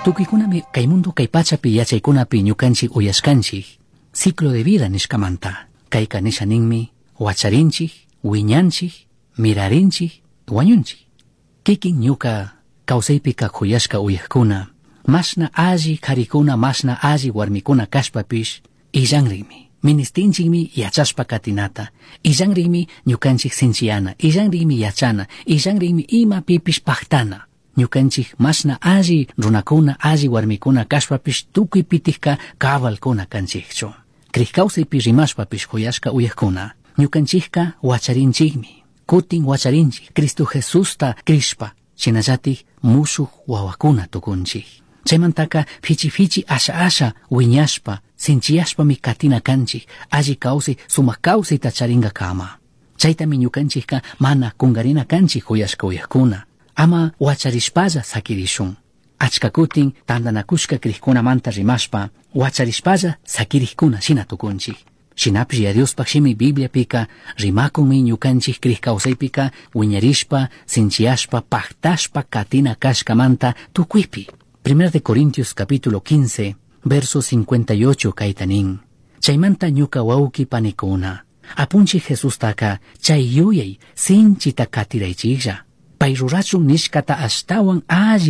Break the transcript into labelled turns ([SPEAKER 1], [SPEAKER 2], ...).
[SPEAKER 1] Tukuykunami kay mundo kay pachapi yachaykunapi ñukanchik uyashkanchik ciclo de vida nishkamanta. Kayka nishaninmi wacharinchik, wiñanchik, mirarinchik, wañunchik. Kikin ñuka kawsaypika kuyashka uyajkuna mashna alli karikuna mashna alli warmikuna kashpapish illanrinmi. Ministinchikmi yachashpa katinata, illanrinmi ñukanchik sinchiyana, illanrinmi yachana, illanrinmi ima pipish paktana. Ñukanchik mashna alli runakuna, alli warmikuna kashpapish tukuy pitikka kabalkuna kanchikchu. Krikawsaypi rimashpapish kuyashka uyajkuna, ñukanchikka wacharinchikmi, kutin wacharinchik, Cristo Jesusta krishpa, chinallatik mushuk wawakuna tukunchik. Chaymantaka fichi asha wiñashpa, sinchiyashpami katina kanchik, alli kawsay sumak kawsayta charinga kama. Chaytami ñukanchikka mana kungarina kanchik kuyashka uyajkuna. Ama wacharishpalla sakirishun. Achka kutin tandanakushka krikkunamanta rimashpa, wacharishpalla sakirikuna shina tukunchik. Shinapish ya Diospak shimi Bibliapika rimakunmi ñukanchik krikawsaypika wiñarishpa, sinchiyashpa, paktashpa katina kashkamanta tukuypi. 1 de Corintios capítulo 15, verso 58 kaytanin. Chaymanta ñuka wawki panikuna. Apunchik Jesus taka chay yuyay sinchita katiraychiklla. Pay rurachun nishkata ashtawan alli